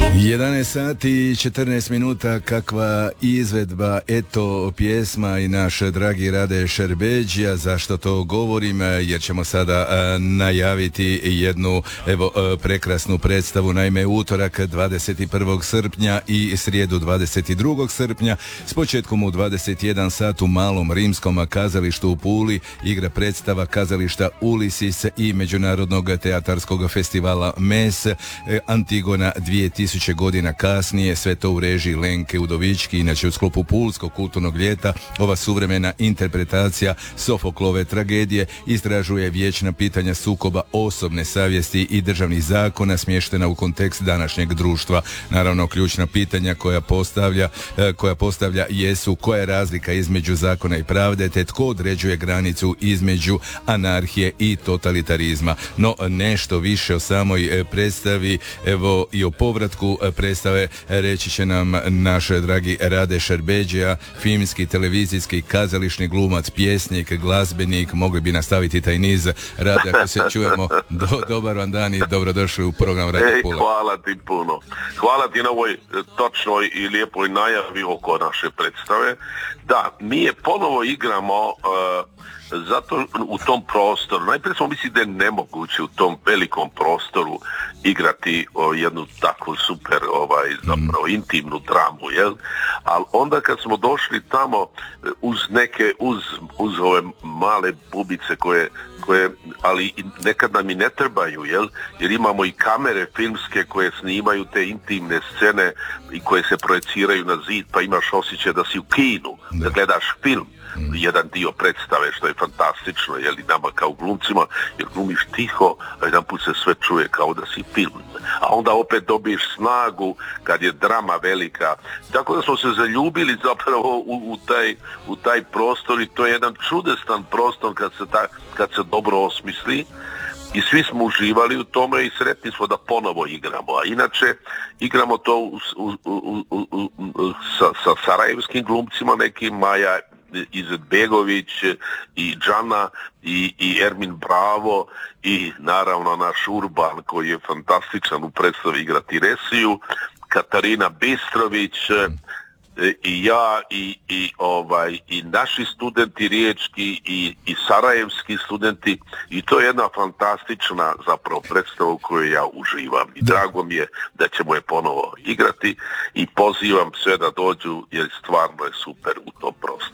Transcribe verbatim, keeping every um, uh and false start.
jedanaest sati i četrnaest minuta, kakva izvedba, eto pjesma i naš dragi Rade Šerbedžija. Zašto to govorim? Jer ćemo sada a, najaviti jednu evo a, prekrasnu predstavu. Naime, utorak dvadeset prvog srpnja i srijedu dvadeset drugog srpnja s početkom u dvadeset jedan sat u Malom rimskom kazalištu u Puli igra predstava kazališta Ulisis i Međunarodnog teatarskog festivala M E S Antigona dvije tisuće godina kasnije, sve to u režiji Lenke Udovički. Inače, u sklopu Pulskog kulturnog ljeta ova suvremena interpretacija Sofoklove tragedije istražuje vječna pitanja sukoba osobne savjesti i državnih zakona smještena u kontekst današnjeg društva. Naravno, ključna pitanja koja postavlja, koja postavlja jesu koja je razlika između zakona i pravde, te tko određuje granicu između anarhije i totalitarizma. No, nešto više o samoj predstavi, evo i o povratku predstave reći će nam naš dragi Rade Šerbedžija, filmski, televizijski, kazališni glumac, pjesnik, glazbenik. Mogli bi nastaviti taj niz. Rade, ako se čujemo, do, dobar vam dan i dobrodošli u program Radio Pula. Hvala ti puno. Hvala ti na ovoj točnoj i lijepoj najavi oko naše predstave. Da, mi je ponovo igramo uh, zato u tom prostoru. Najprije smo mislili da je nemoguće u tom velikom prostoru igrati o, jednu takvu super ovaj, zapravo mm. intimnu dramu, jel? Ali onda kad smo došli tamo uz neke, uz, uz ove male bubice koje, koje, ali nekad nam i ne trebaju, jel? Jer imamo i kamere filmske koje snimaju te intimne scene i koje se projeciraju na zid, pa imaš osjećaj da si u kinu, da, da gledaš film. Jedan dio predstave, što je fantastično, jel, i nama kao glumcima, jer glumiš tiho, a jedan put se sve čuje kao da si film. A onda opet dobiješ snagu kad je drama velika. Tako da smo se zaljubili zapravo u, u, taj, u taj prostor i to je jedan čudestan prostor kad se, ta, kad se dobro osmisli. I svi smo uživali u tome i sretni smo da ponovo igramo. A inače, igramo to u, u, u, u, u, sa, sa sarajevskim glumcima, nekim Maja Izetbegović i Džana i, i Ermin Bravo i naravno naš Urban koji je fantastičan u predstavi igra Tiresiju, Katarina Bistrović i ja i, i, ovaj, i naši studenti riječki i, i sarajevski studenti i to je jedna fantastična zapravo predstava u kojoj ja uživam i drago mi je da ćemo je ponovo igrati i pozivam sve da dođu jer stvarno je super u tom prostoru.